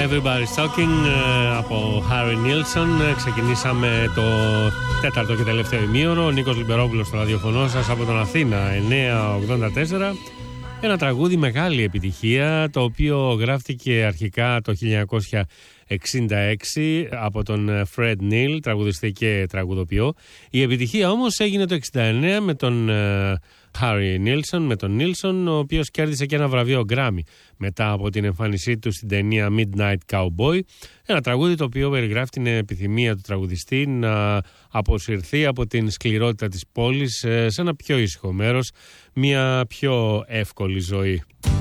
Everybody's Talking από Harry Nilsson. Ξεκινήσαμε το τέταρτο και τελευταίο ημίωρο. Ο Νίκος Λιμπερόπουλος στο ραδιοφωνό σας από τον Αθήνα 984. Ένα τραγούδι μεγάλη επιτυχία, το οποίο γράφτηκε αρχικά το 1966 από τον Fred Neil, τραγουδιστή και τραγουδοποιό. Η επιτυχία όμως έγινε το 1969 με τον Harry Nilsson, με τον Nilsson, ο οποίος κέρδισε και ένα βραβείο Grammy μετά από την εμφάνισή του στην ταινία Midnight Cowboy. Ένα τραγούδι το οποίο περιγράφει την επιθυμία του τραγουδιστή να αποσυρθεί από την σκληρότητα της πόλης σε ένα πιο ήσυχο μέρος, μια πιο εύκολη ζωή.